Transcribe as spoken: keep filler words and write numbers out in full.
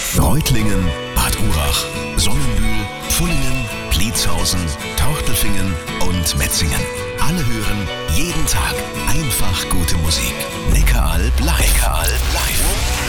Reutlingen, Bad Urach, Sonnenbühl, Pfullingen, Pliezhausen, Tortelfingen und Metzingen. Alle hören jeden Tag einfach